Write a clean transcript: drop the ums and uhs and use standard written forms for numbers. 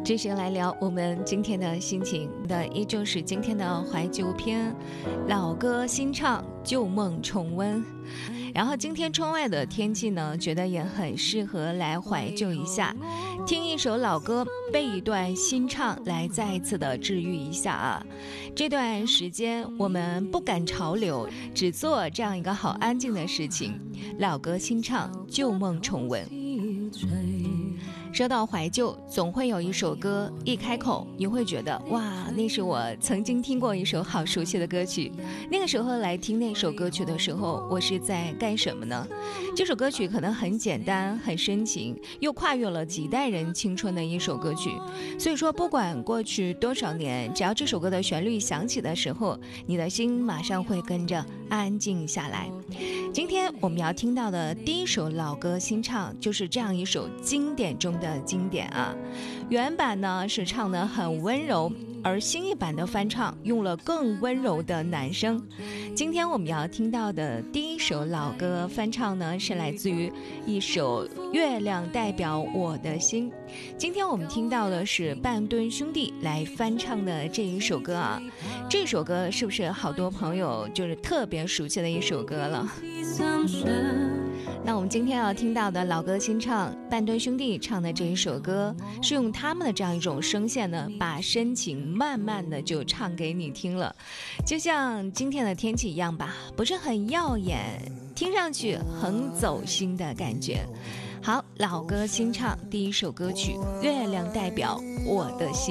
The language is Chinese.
这时来聊我们今天的心情的，依旧是今天的怀旧篇，老歌新唱，旧梦重温。然后今天窗外的天气呢，觉得也很适合来怀旧一下，听一首老歌，背一段新唱，来再一次的治愈一下啊。这段时间我们不赶潮流，只做这样一个好安静的事情，老歌新唱，旧梦重温。说到怀旧，总会有一首歌一开口你会觉得哇，那是我曾经听过一首好熟悉的歌曲。那个时候来听那首歌曲的时候，我是在干什么呢？这首歌曲可能很简单很深情，又跨越了几代人青春的一首歌曲。所以说不管过去多少年，只要这首歌的旋律响起的时候，你的心马上会跟着安静下来。今天我们要听到的第一首老歌新唱，就是这样一首经典中的经典啊。原版呢是唱得很温柔，而新一版的翻唱用了更温柔的男声。今天我们要听到的第一首老歌翻唱呢，是来自于一首《月亮代表我的心》。今天我们听到的是半吨兄弟来翻唱的这一首歌啊。这首歌是不是好多朋友就是特别熟悉的一首歌了？那我们今天要听到的老歌新唱，半吨兄弟唱的这一首歌，是用他们的这样一种声线呢，把深情慢慢的就唱给你听了。就像今天的天气一样吧，不是很耀眼，听上去很走心的感觉。好，老歌新唱第一首歌曲《月亮代表我的心》。